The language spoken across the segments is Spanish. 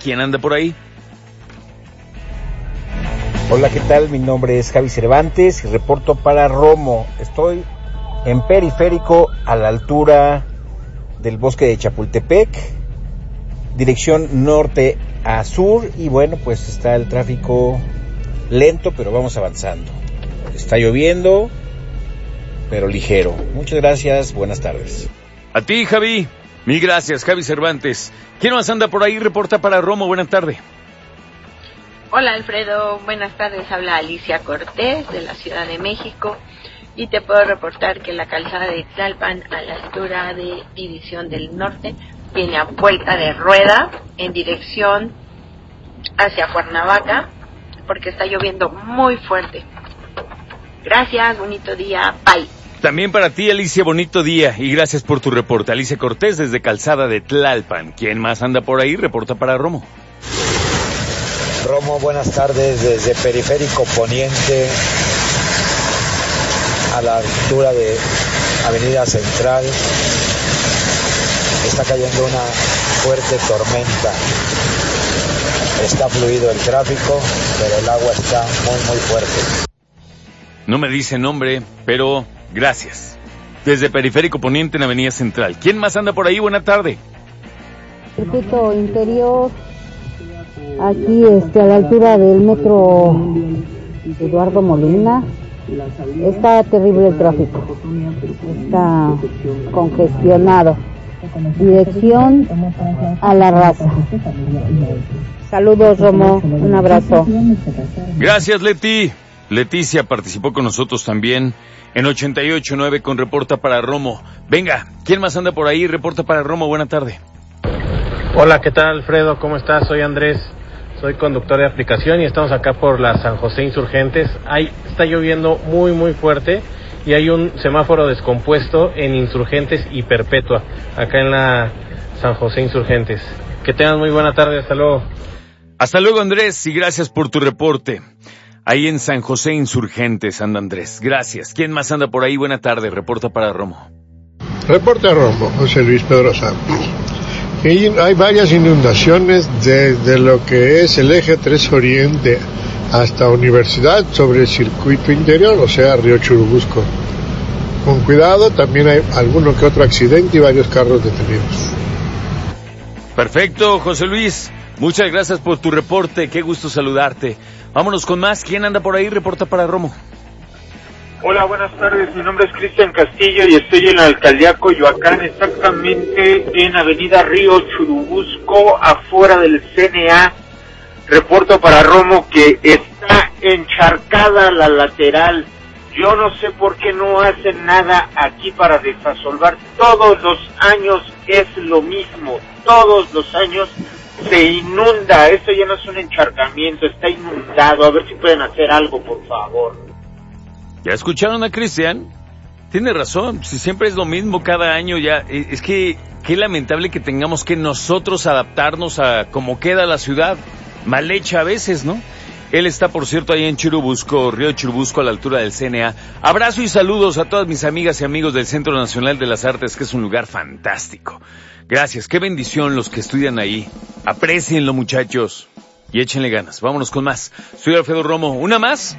¿quién anda por ahí? Hola, ¿qué tal? Mi nombre es Javi Cervantes y reporto para Romo. Estoy en Periférico a la altura del bosque de Chapultepec, dirección norte a sur, y bueno, pues está el tráfico lento, pero vamos avanzando. Está lloviendo, pero ligero. Muchas gracias, buenas tardes. A ti, Javi. Mil gracias, Javi Cervantes. ¿Quién más anda por ahí? Reporta para Romo. Buenas tardes. Hola, Alfredo. Buenas tardes. Habla Alicia Cortés de la Ciudad de México y te puedo reportar que la calzada de Tlalpan a la altura de División del Norte viene a vuelta de rueda en dirección hacia Cuernavaca porque está lloviendo muy fuerte. Gracias, bonito día. Bye. También para ti, Alicia, bonito día y gracias por tu reporte. Alicia Cortés desde Calzada de Tlalpan. ¿Quién más anda por ahí? Reporta para Romo. Romo, buenas tardes desde Periférico Poniente a la altura de Avenida Central. Está cayendo una fuerte tormenta. Está fluido el tráfico, pero el agua está muy fuerte. No me dice nombre, pero gracias. Desde Periférico Poniente en Avenida Central. ¿Quién más anda por ahí? Buena tarde. Circuito interior, aquí a la altura del metro Eduardo Molina. Está terrible el tráfico, está congestionado. Dirección a La Raza. Saludos, Romo, un abrazo. Gracias, Leti. Leticia participó con nosotros también en 88.9 con Reporta para Romo. Venga, ¿quién más anda por ahí? Reporta para Romo, buena tarde. Hola, ¿qué tal, Alfredo? ¿Cómo estás? Soy Andrés, soy conductor de aplicación y estamos acá por la San José Insurgentes. Está lloviendo muy fuerte y hay un semáforo descompuesto en Insurgentes y Perpetua, acá en la San José Insurgentes. Que tengan muy buena tarde, hasta luego. Hasta luego, Andrés, y gracias por tu reporte. Ahí en San José Insurgentes anda Andrés. Gracias. ¿Quién más anda por ahí? Buena tarde. Reporta para Romo. Reporta Romo, José Luis Pedrosa. Hay varias inundaciones desde lo que es el eje 3 Oriente hasta Universidad sobre el circuito interior, o sea, Río Churubusco. Con cuidado, también hay alguno que otro accidente y varios carros detenidos. Perfecto, José Luis. Muchas gracias por tu reporte. Qué gusto saludarte. Vámonos con más. ¿Quién anda por ahí? Reporta para Romo. Hola, buenas tardes. Mi nombre es Cristian Castillo y estoy en la alcaldía Coyoacán, exactamente en Avenida Río Churubusco, afuera del CNA. Reporto para Romo que está encharcada la lateral. Yo no sé por qué no hacen nada aquí para desasolvar. Todos los años es lo mismo. Todos los años se inunda. Esto ya no es un encharcamiento, está inundado. A ver si pueden hacer algo, por favor. ¿Ya escucharon a Cristian? Tiene razón, si siempre es lo mismo cada año ya. Es que qué lamentable que tengamos que nosotros adaptarnos a cómo queda la ciudad. Mal hecha a veces, ¿no? Él está, por cierto, ahí en Churubusco, Río Churubusco, a la altura del CNA. Abrazo y saludos a todas mis amigas y amigos del Centro Nacional de las Artes, que es un lugar fantástico. Gracias, qué bendición los que estudian ahí. Aprécienlo, muchachos, y échenle ganas. Vámonos con más. Soy Alfredo Romo. ¿Una más?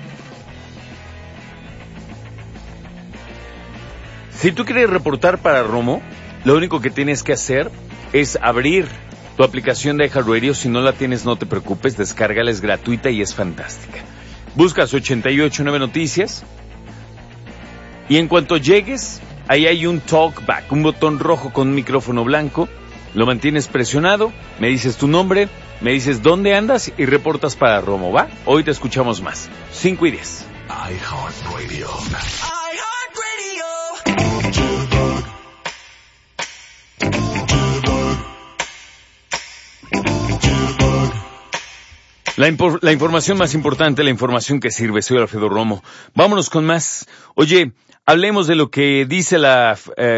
Si tú quieres reportar para Romo, lo único que tienes que hacer es abrir tu aplicación de iHeartRadio. Si no la tienes, no te preocupes, descárgala, es gratuita y es fantástica. Buscas 88.9 Noticias y en cuanto llegues, ahí hay un talkback, un botón rojo con un micrófono blanco. Lo mantienes presionado, me dices tu nombre, me dices dónde andas y reportas para Romo, ¿va? Hoy te escuchamos más. 5 y 10. iHeartRadio. La información más importante, la información que sirve. Soy Alfredo Romo. Vámonos con más. Oye, hablemos de lo que dice la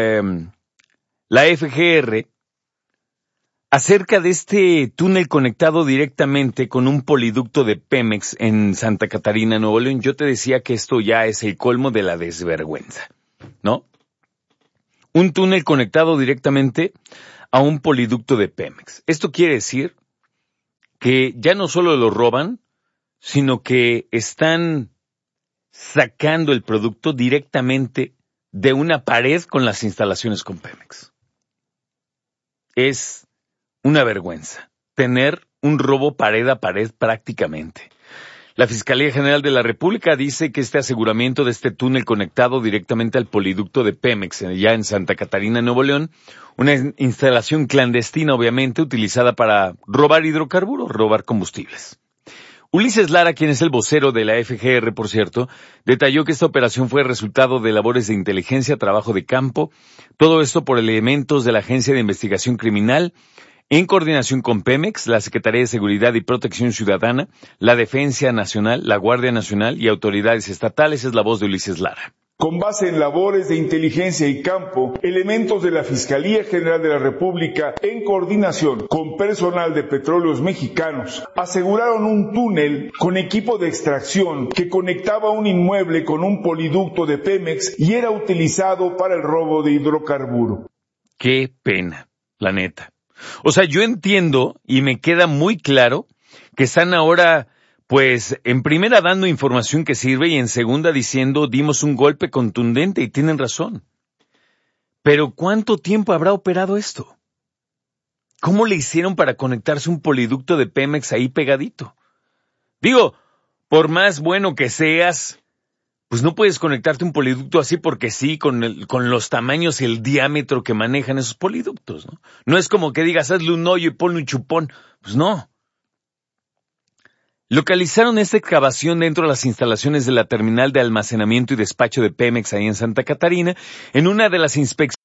FGR acerca de este túnel conectado directamente con un poliducto de Pemex en Santa Catarina, Nuevo León. Yo te decía que esto ya es el colmo de la desvergüenza, ¿no? Un túnel conectado directamente a un poliducto de Pemex. Esto quiere decir que ya no solo lo roban, sino que están sacando el producto directamente de una pared con las instalaciones con Pemex. Es una vergüenza tener un robo pared a pared prácticamente. La Fiscalía General de la República dice que este aseguramiento de este túnel conectado directamente al poliducto de Pemex, allá en Santa Catarina, Nuevo León, una instalación clandestina, obviamente, utilizada para robar hidrocarburos, robar combustibles. Ulises Lara, quien es el vocero de la FGR, por cierto, detalló que esta operación fue resultado de labores de inteligencia, trabajo de campo, todo esto por elementos de la Agencia de Investigación Criminal, en coordinación con Pemex, la Secretaría de Seguridad y Protección Ciudadana, la Defensa Nacional, la Guardia Nacional y autoridades estatales. Es la voz de Ulises Lara. Con base en labores de inteligencia y campo, elementos de la Fiscalía General de la República, en coordinación con personal de Petróleos Mexicanos, aseguraron un túnel con equipo de extracción que conectaba un inmueble con un poliducto de Pemex y era utilizado para el robo de hidrocarburo. Qué pena, la neta. O sea, yo entiendo y me queda muy claro que están ahora, pues, en primera dando información que sirve y en segunda diciendo dimos un golpe contundente, y tienen razón. Pero ¿cuánto tiempo habrá operado esto? ¿Cómo le hicieron para conectarse un poliducto de Pemex ahí pegadito? Digo, por más bueno que seas, pues no puedes conectarte un poliducto así porque sí, con los tamaños y el diámetro que manejan esos poliductos, ¿no? No es como que digas, hazle un hoyo y ponle un chupón. Pues no. Localizaron esta excavación dentro de las instalaciones de la terminal de almacenamiento y despacho de Pemex ahí en Santa Catarina, en una de las inspecciones